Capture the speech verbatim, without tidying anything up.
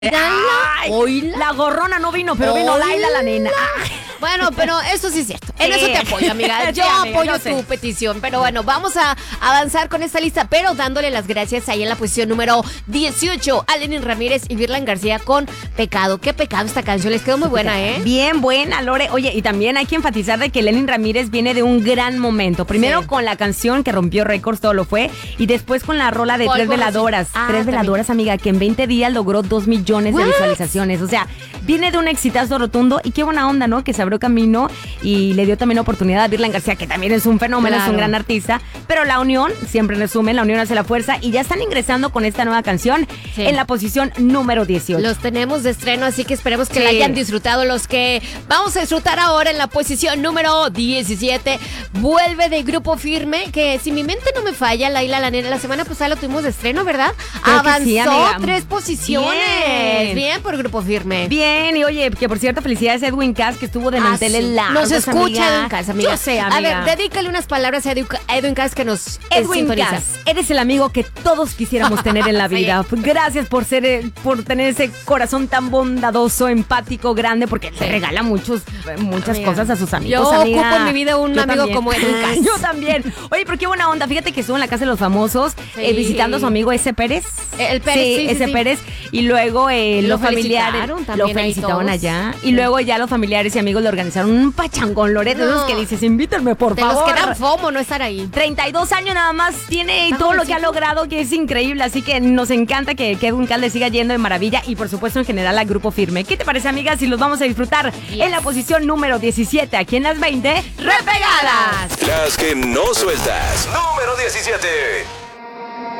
Ay, Oíla. la gorrona no vino, pero vino Oíla. Laila la nena. Ah. Bueno, pero eso sí es cierto. En Sí. eso te apoyo, amiga. Sí, Yo amiga, apoyo yo sé. tu petición. Pero bueno, vamos a avanzar con esta lista, pero dándole las gracias ahí en la posición número dieciocho a Lenin Ramírez y Virlan García con Pecado. Qué pecado esta canción, les quedó muy buena, ¿eh? Bien buena, Lore. Oye, y también hay que enfatizar de que Lenin Ramírez viene de un gran momento. Primero Sí. con la canción que rompió récords, todo lo fue. Y después con la rola de Polvo Tres Veladoras. Rosita. Ah, Tres también. Veladoras, amiga, que en veinte días logró dos millones de What? visualizaciones. O sea, viene de un exitazo rotundo. Y qué buena onda, ¿no? Que se abrió camino y le dio también oportunidad a Virlan García, que también es un fenómeno, es Claro. un gran artista. Pero la unión, siempre en resumen, la unión hace la fuerza. Y ya están ingresando con esta nueva canción Sí. en la posición número dieciocho. Los tenemos de estreno, así que esperemos que Sí. la hayan disfrutado. Los que vamos a disfrutar ahora en la posición número diecisiete, vuelve de Grupo Firme, que si mi mente no me falla, Laila la nena, la semana pasada lo tuvimos de estreno, ¿verdad? Creo que Avanzó sí, amiga. tres posiciones. Bien. Bien por Grupo Firme. Bien, y oye, que por cierto, felicidades a Edwin Cass, que estuvo de Ah, manteles sí. largos, Nos escucha amiga. Edwin Cass, amiga. Yo sé, A amiga. ver, dedícale unas palabras a Edu- a Edwin Cass que nos eh, Edwin sintoniza. Cass, eres el amigo que todos quisiéramos tener en la Sí. vida. Gracias por ser, eh, por tener ese corazón tan bondadoso, empático, grande, porque Sí. le regala muchos, eh, muchas Amiga. cosas a sus amigos. Yo amiga. ocupo en mi vida un Yo amigo también. como Edwin Cass. Yo también. Oye, pero qué buena onda. Fíjate que estuvo en la casa de los famosos, Sí. eh, visitando a su amigo ese Pérez. El Pérez, sí, sí, ese sí. Pérez. Y luego eh, Lo los familiares felicitaron lo también ahí felicitaron todos. allá. Y Sí. luego ya los familiares y amigos le organizaron un pachangón, Loreto. No. Esos que dices, invítenme, por De favor. los que dan fomo no estar ahí. treinta y dos años nada más tiene y Está todo lo que ha jovencito. logrado, que es increíble. Así que nos encanta que, que Edwin Cass le siga yendo de maravilla y por supuesto en general al Grupo Firme. ¿Qué te parece, amigas? Si los vamos a disfrutar Yes. en la posición número diecisiete, aquí en las veinte, ¡Repegadas! Las que no sueltas. Número diecisiete.